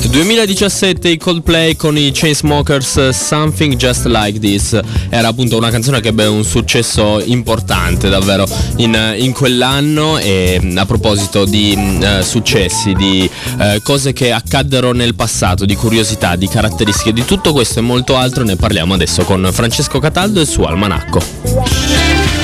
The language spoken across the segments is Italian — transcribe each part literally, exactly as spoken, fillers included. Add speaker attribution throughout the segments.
Speaker 1: duemiladiciassette i Coldplay con i Chainsmokers, Something Just Like This. Era appunto una canzone che ebbe un successo importante davvero in, in quell'anno. E a proposito di uh, successi, di uh, cose che accaddero nel passato, di curiosità, di caratteristiche, di tutto questo e molto altro ne parliamo adesso con Francesco Cataldo e il suo almanacco.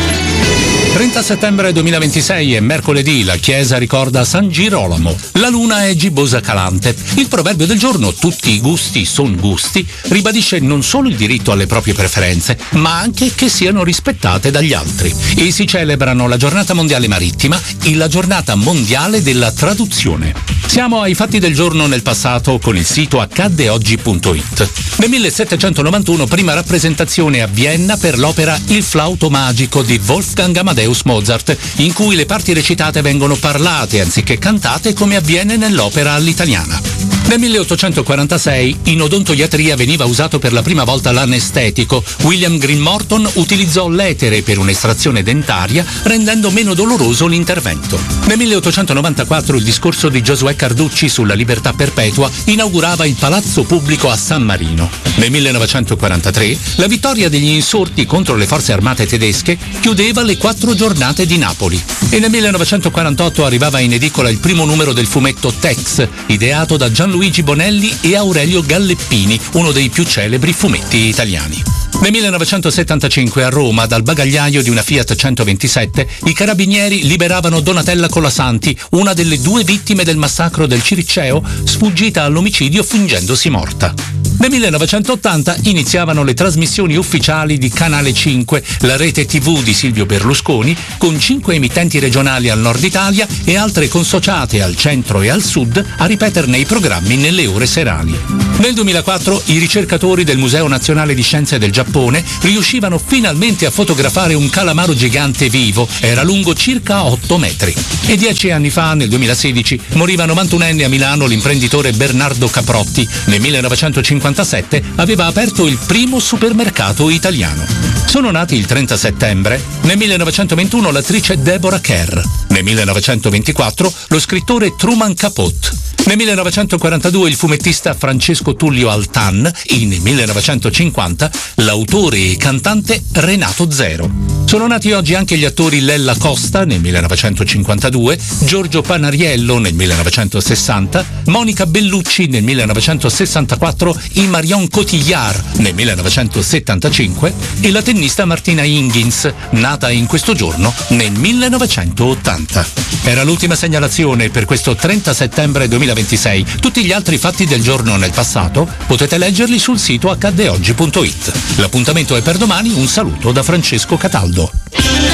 Speaker 2: trenta settembre duemilaventisei è mercoledì, la chiesa ricorda San Girolamo, la luna è gibbosa calante. Il proverbio del giorno, tutti i gusti son gusti, ribadisce non solo il diritto alle proprie preferenze, ma anche che siano rispettate dagli altri. E si celebrano la giornata mondiale marittima e la giornata mondiale della traduzione. Siamo ai fatti del giorno nel passato con il sito accadde oggi punto it. Nel millesettecentonovantuno prima rappresentazione a Vienna per l'opera Il flauto magico di Wolfgang Amadeus Mozart, in cui le parti recitate vengono parlate anziché cantate come avviene nell'opera all'italiana. Nel milleottocentoquarantasei in odontoiatria veniva usato per la prima volta l'anestetico. William Green Morton utilizzò l'etere per un'estrazione dentaria, rendendo meno doloroso l'intervento. Nel milleottocentonovantaquattro il discorso di Giosuè Carducci sulla libertà perpetua inaugurava il Palazzo Pubblico a San Marino. Nel millenovecentoquarantatré la vittoria degli insorti contro le forze armate tedesche chiudeva le quattro giornate di Napoli. E nel millenovecentoquarantotto arrivava in edicola il primo numero del fumetto Tex, ideato da Gianluigi Bonelli e Aurelio Galleppini, uno dei più celebri fumetti italiani. Nel millenovecentosettantacinque a Roma, dal bagagliaio di una Fiat centoventisette, i carabinieri liberavano Donatella Colasanti, una delle due vittime del massacro del Ciriceo, sfuggita all'omicidio fingendosi morta. Nel millenovecentottanta iniziavano le trasmissioni ufficiali di Canale cinque, la rete tivù di Silvio Berlusconi, con cinque emittenti regionali al nord Italia e altre consociate al centro e al sud a ripeterne i programmi nelle ore serali. Nel duemilaquattro i ricercatori del Museo Nazionale di Scienze del Giappone riuscivano finalmente a fotografare un calamaro gigante vivo, era lungo circa otto metri. E dieci anni fa, nel duemilasedici, moriva novantunenne a Milano l'imprenditore Bernardo Caprotti. Nel millenovecentocinquantasette aveva aperto il primo supermercato italiano. Sono nati il trenta settembre, nel millenovecentoventuno l'attrice Deborah Kerr, nel millenovecentoventiquattro lo scrittore Truman Capote, nel millenovecentoquarantadue il fumettista Francesco Tullio Altan e nel millenovecentocinquanta l'autore e cantante Renato Zero. Sono nati oggi anche gli attori Lella Costa nel millenovecentocinquantadue, Giorgio Panariello nel millenovecentosessanta, Monica Bellucci nel millenovecentosessantaquattro, il Marion Cotillard nel millenovecentosettantacinque e la tennista Martina Hingis, nata in questo giorno nel millenovecentottanta. Era l'ultima segnalazione per questo trenta settembre duemilaventisei. Tutti gli altri fatti del giorno nel passato potete leggerli sul sito accadde oggi punto it. L'appuntamento è per domani, un saluto da Francesco Cataldo.